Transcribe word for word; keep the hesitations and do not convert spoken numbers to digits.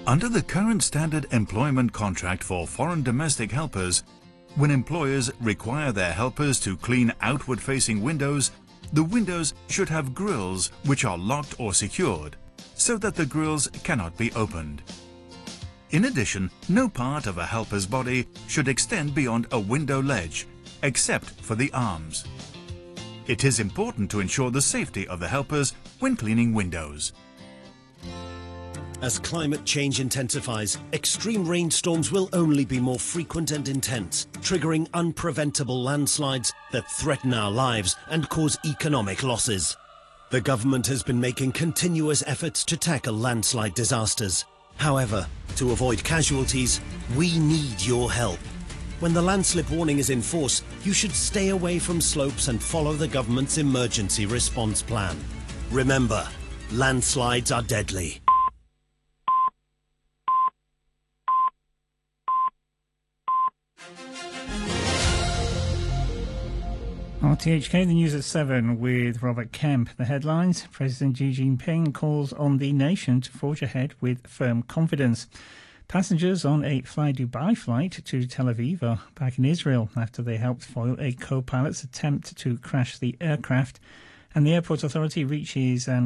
Under the current standard employment contract for foreign domestic helpers, when employers require their helpers to clean outward-facing windows, the windows should have grills which are locked or secured, so that the grills cannot be opened. In addition, no part of a helper's body should extend beyond a window ledge, except for the arms. It is important to ensure the safety of the helpers when cleaning windows. As climate change intensifies, extreme rainstorms will only be more frequent and intense, triggering unpreventable landslides that threaten our lives and cause economic losses. The government has been making continuous efforts to tackle landslide disasters. However, to avoid casualties, we need your help. When the landslip warning is in force, you should stay away from slopes and follow the government's emergency response plan. Remember, landslides are deadly. R T H K, the news at seven with Robert Kemp. The headlines: President Xi Jinping calls on the nation to forge ahead with firm confidence. Passengers on a Fly Dubai flight to Tel Aviv are back in Israel after they helped foil a co-pilot's attempt to crash the aircraft. And the airport authority reaches an